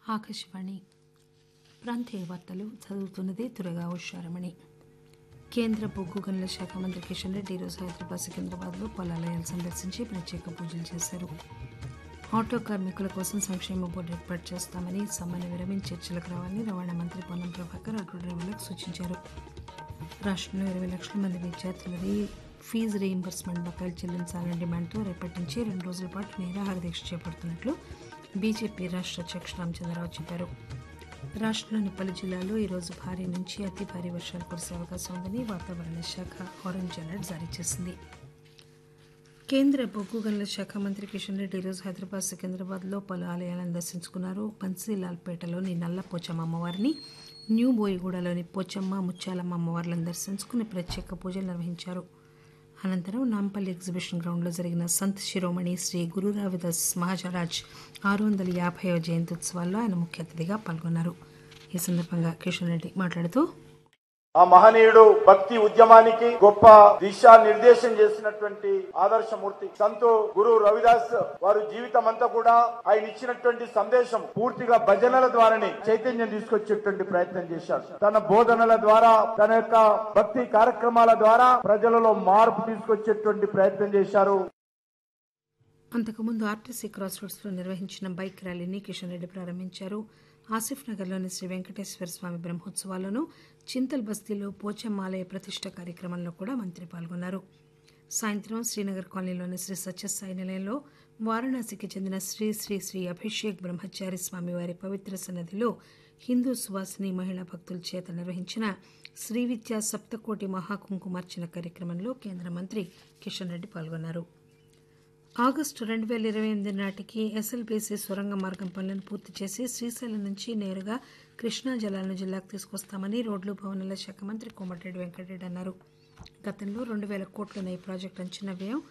ఆకాశవాణి ప్రాంతీయ వార్తలు చదువుతున్నది దుర్గా ఉషారమణి. కేంద్ర బొగ్గు గనుల శాఖ మంత్రి కిషన్ రెడ్డి ఈరోజు హైదరాబాద్ సికింద్రాబాద్లో పలాలయాలు సందర్శించి ప్రత్యేక పూజలు చేశారు. ఆటో కార్మికుల కోసం సంక్షేమ బోర్డు ఏర్పాటు చేస్తామని, సమ్మెను విరమించి చర్చలకు రావాలని రవాణా మంత్రి పొన్నం ప్రభాకర్ ఆటో డ్రైవర్లకు సూచించారు. రాష్టంలో 20 లక్షల మంది విద్యార్థులది ఫీజు రీయింబర్స్మెంట్ బకాయిలు చెల్లించాలనే డిమాండ్తో రేపటి నుంచి 2 రోజుల పాటు నిరాహార దీక్ష చేపడుతున్నట్లు బీజేపీ రాష్ట్ర అధ్యక్షుడు రామచంద్రరావు చెప్పారు. రాష్టంలోని పలు జిల్లాల్లో ఈరోజు భారీ నుంచి అతి భారీ వర్షాలు కురిసే అవకాశం ఉందని వాతావరణ శాఖ ఆరెంజ్ అలర్ట్ జారీ చేసింది. కేంద్ర బొగ్గు గనుల శాఖ మంత్రి కిషన్ రెడ్డి ఈరోజు హైదరాబాద్ సికింద్రాబాద్లో పలు ఆలయాలను దర్శించుకున్నారు. బన్సీలాల్పేటలోని నల్ల పోచమ్మ అమ్మవారిని, న్యూ బోయిగూడలోని పోచమ్మ, ముత్యాలమ్మ అమ్మవార్లను దర్శించుకుని ప్రత్యేక పూజలు నిర్వహించారు. అనంతరం నాంపల్లి ఎగ్జిబిషన్ గ్రౌండ్లో జరిగిన సంత్ శిరోమణి శ్రీ గురు రవిదాస్ మహారాజ్ 650వ జయంతి ఉత్సవాల్లో ఆయన ముఖ్య అతిథిగా పాల్గొన్నారు. ఈ సందర్భంగా కిషన్ రెడ్డి మాట్లాడుతూ, ఆ మహనీయుడు భక్తి ఉద్యమానికి గొప్ప దిశా నిర్దేశం చేసినటువంటి ఆదర్శమూర్తి సంతు గురు రవిదాస్ వారు జీవితం అంతా కూడా ఆయన ఇచ్చినటువంటి సందేశం పూర్తిగా భజనల ద్వారానే చైతన్యం తీసుకొచ్చేటువంటి ప్రయత్నం చేశారు. తన బోధనల ద్వారా, తన యొక్క భక్తి కార్యక్రమాల ద్వారా ప్రజలలో మార్పు తీసుకొచ్చేటువంటి ప్రయత్నం చేశారు. అంతకుముందు ఆర్టీసీ క్రాస్ రోడ్స్ లో నిర్వహించిన బైక్ ర్యాలీని కిషన్ రెడ్డి ప్రారంభించారు. ఆసిఫ్ నగర్లోని శ్రీ వెంకటేశ్వర స్వామి బ్రహ్మోత్సవాల్లోనూ, చింతల్ బస్తీలో పోచమ్మాలయ ప్రతిష్ట కార్యక్రమంలో కూడా మంత్రి పాల్గొన్నారు. సాయంత్రం శ్రీనగర్ కాలనీలోని శ్రీ సత్యసాయి నిలయంలో వారణాసికి చెందిన శ్రీ శ్రీ శ్రీ అభిషేక్ బ్రహ్మచారి స్వామివారి పవిత్ర సన్నిధిలో హిందూ సువాసిని మహిళా భక్తుల చేత నిర్వహించిన శ్రీ విద్యా సప్తకోటి మహాకుంకుమార్చన కార్యక్రమంలో కేంద్ర మంత్రి కిషన్ రెడ్డి పాల్గొన్నారు. ఆగస్టు 2028 నాటికి ఎస్ఎల్బీసీ సొరంగ మార్గం పనులను పూర్తి చేసి శ్రీశైలం నుంచి నేరుగా కృష్ణా జలాలను జిల్లాకు తీసుకొస్తామని రోడ్లు, భవనాల శాఖ మంత్రి కోమటిరెడ్డి వెంకటరెడ్డి అన్నారు. గతంలో 2,000 కోట్లున్న ఈ ప్రాజెక్టు అంచనా వ్యయం